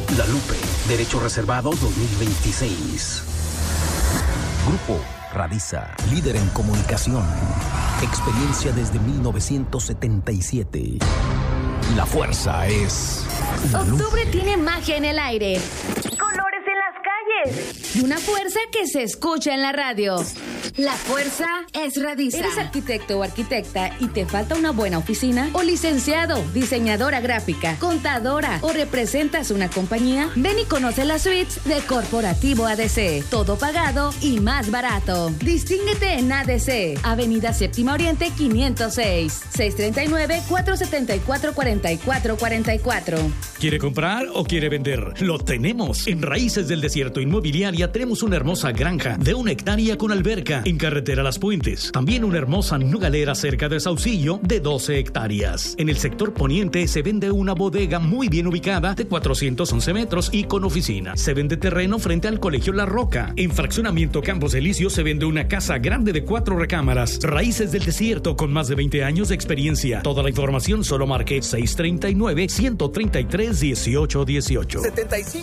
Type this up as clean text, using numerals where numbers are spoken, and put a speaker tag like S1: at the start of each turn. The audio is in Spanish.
S1: La Lupe, Derecho Reservado 2026.
S2: Grupo Radisa, líder en comunicación. Experiencia desde 1977. La fuerza es la luz.
S3: Octubre tiene magia en el aire, colores en las calles y una fuerza que se escucha en la radio. La fuerza es Radisa. ¿Eres arquitecto o arquitecta y te falta una buena oficina? ¿O licenciado, diseñadora gráfica, contadora o representas una compañía? Ven y conoce las suites de Corporativo ADC. Todo pagado y más barato. Distínguete en ADC, Avenida Séptima Oriente 506, 639-474-4444.
S4: ¿Quiere comprar o quiere vender? Lo tenemos. En Raíces del Desierto Inmobiliaria tenemos una hermosa granja de 1 hectárea con alberca en carretera Las Puentes. También una hermosa nogalera cerca de Saucillo de 12 hectáreas. En el sector poniente se vende una bodega muy bien ubicada de 411 metros y con oficina. Se vende terreno frente al Colegio La Roca. En Fraccionamiento Campos Elíseos se vende una casa grande de 4 recámaras. Raíces del Desierto con más de 20 años de experiencia. Toda la información solo marque 639-133-1818.
S2: 75